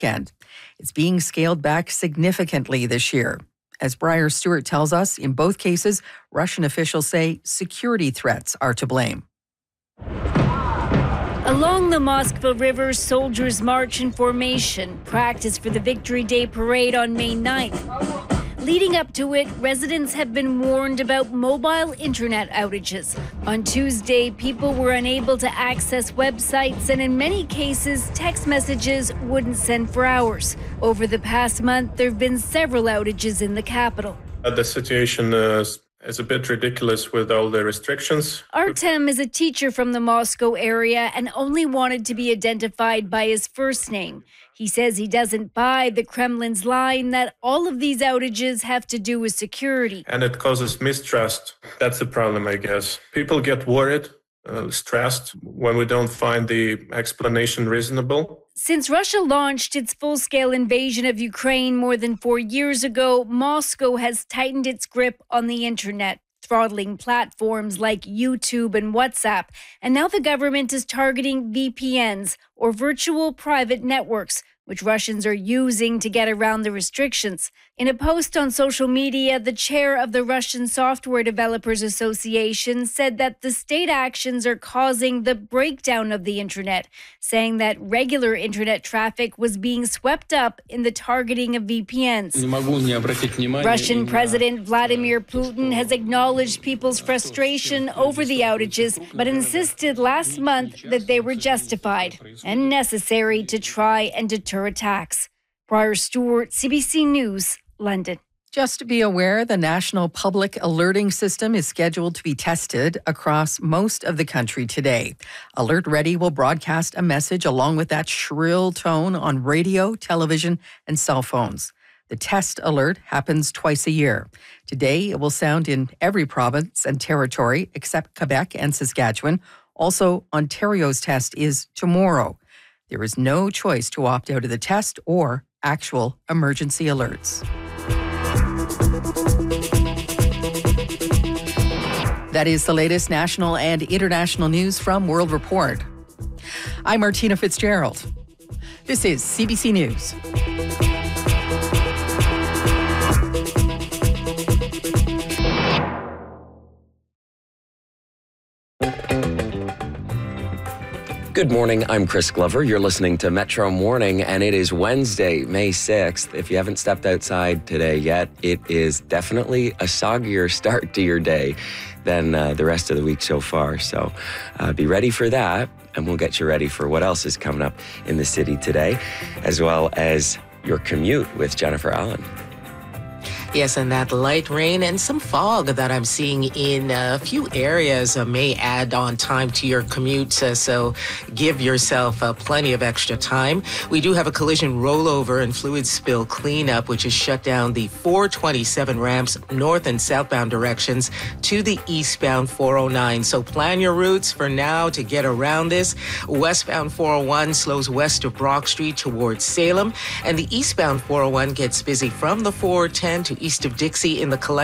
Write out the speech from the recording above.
weekend. It's being scaled back significantly this year. As Briar Stewart tells us, in both cases, Russian officials say security threats are to blame. Along the Moskva River, soldiers march in formation, practice for the Victory Day parade on May 9th. Leading up to it, residents have been warned about mobile internet outages. On Tuesday, people were unable to access websites, and in many cases, text messages wouldn't send for hours. Over the past month, there have been several outages in the capital. The situation is a bit ridiculous with all the restrictions. Artem is a teacher from the Moscow area and only wanted to be identified by his first name. He says he doesn't buy the Kremlin's line that all of these outages have to do with security. And it causes mistrust. That's the problem, I guess. People get worried, stressed when we don't find the explanation reasonable. Since Russia launched its full-scale invasion of Ukraine more than 4 years ago, Moscow has tightened its grip on the internet, throttling platforms like YouTube and WhatsApp. And now the government is targeting VPNs, or virtual private networks, which Russians are using to get around the restrictions. In a post on social media, the chair of the Russian Software Developers Association said that the state actions are causing the breakdown of the internet, saying that regular internet traffic was being swept up in the targeting of VPNs. Russian President Vladimir Putin has acknowledged people's frustration over the outages, but insisted last month that they were justified and necessary to try and deter attacks. Briar Stewart, CBC News, London. Just to be aware, the National Public Alerting System is scheduled to be tested across most of the country today. Alert Ready will broadcast a message along with that shrill tone on radio, television, and cell phones. The test alert happens twice a year. Today, it will sound in every province and territory except Quebec and Saskatchewan. Also, Ontario's test is tomorrow. There is no choice to opt out of the test or actual emergency alerts. That is the latest national and international news from World Report. I'm Martina Fitzgerald. This is CBC News. Good morning, I'm Chris Glover. You're listening to Metro Morning, and it is Wednesday, May 6th. If you haven't stepped outside today yet, it is definitely a soggier start to your day than the rest of the week so far. So be ready for that, and we'll get you ready for what else is coming up in the city today, as well as your commute with Jennifer Allen. Yes, and that light rain and some fog that I'm seeing in a few areas may add on time to your commute, so give yourself plenty of extra time. We do have a collision rollover and fluid spill cleanup, which has shut down the 427 ramps north and southbound directions to the eastbound 409. So plan your routes for now to get around this. Westbound 401 slows west of Brock Street towards Salem, and the eastbound 401 gets busy from the 410 to east of Dixie in the